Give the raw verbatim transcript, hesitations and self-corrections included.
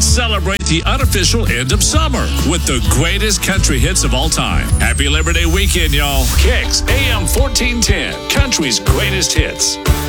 Let's celebrate the unofficial end of summer with the greatest country hits of all time. Happy Labor Day weekend, y'all. Kicks A M fourteen ten, country's greatest hits.